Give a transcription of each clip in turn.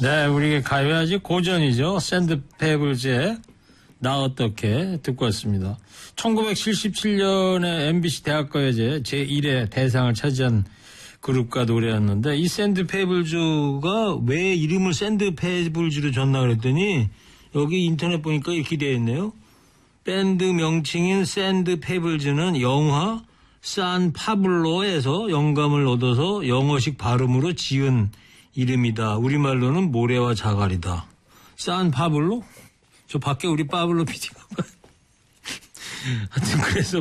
네, 우리 가요의 아주 고전이죠. 샌드페블즈의 나 어떻게 듣고 왔습니다. 1977년에 MBC 대학가요제 제1회 대상을 차지한 그룹과 노래였는데 이 샌드페블즈가 왜 이름을 샌드페블즈로 줬나 그랬더니 여기 인터넷 보니까 이렇게 되어 있네요. 밴드 명칭인 샌드페블즈는 영화 산 파블로에서 영감을 얻어서 영어식 발음으로 지은 이름이다. 우리말로는 모래와 자갈이다. 산 파블로? 저 밖에 우리 파블로 PD가 하여튼 그래서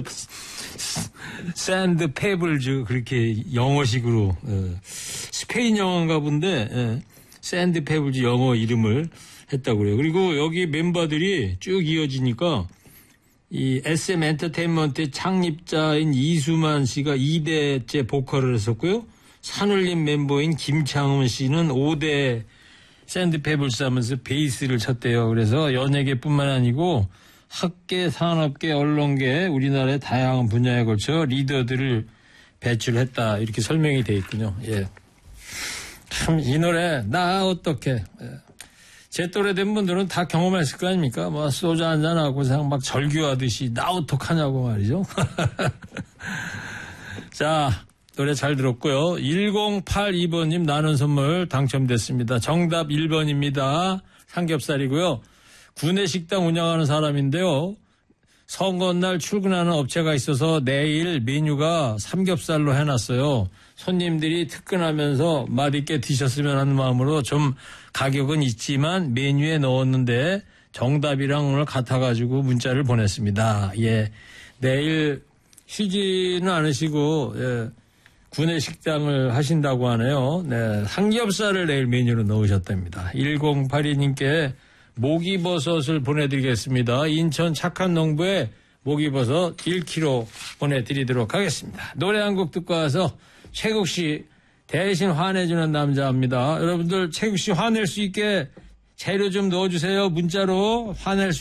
샌드 페블즈 그렇게 영어식으로 스페인 영어인가 본데 샌드 페블즈 영어 이름을 했다고 그래요. 그리고 여기 멤버들이 쭉 이어지니까 이 SM 엔터테인먼트의 창립자인 이수만 씨가 2대째 보컬을 했었고요. 산울림 멤버인 김창훈 씨는 5대 샌드페블스 하면서 베이스를 쳤대요. 그래서 연예계뿐만 아니고 학계, 산업계, 언론계 우리나라의 다양한 분야에 걸쳐 리더들을 배출했다. 이렇게 설명이 돼 있군요. 예. 참 이 노래 나 어떻게 제 또래 된 분들은 다 경험했을 거 아닙니까? 뭐 소주 한잔하고 그냥 막 절규하듯이 나 어떡하냐고 말이죠. 자, 노래 잘 들었고요. 1082번님 나눈 선물 당첨됐습니다. 정답 1번입니다. 삼겹살이고요. 구내식당 운영하는 사람인데요. 선거날 출근하는 업체가 있어서 내일 메뉴가 삼겹살로 해놨어요. 손님들이 특근하면서 맛있게 드셨으면 하는 마음으로 좀 가격은 있지만 메뉴에 넣었는데 정답이랑 오늘 같아가지고 문자를 보냈습니다. 예, 내일 쉬지는 않으시고 예, 구내식당을 하신다고 하네요. 네, 삼겹살을 내일 메뉴로 넣으셨답니다. 1082님께 목이버섯을 보내드리겠습니다. 인천 착한 농부에 목이버섯 1kg 보내드리도록 하겠습니다. 노래 한 곡 듣고 와서 최국 씨 대신 화내주는 남자입니다. 여러분들 최국 씨 화낼 수 있게 재료 좀 넣어주세요. 문자로 화낼 수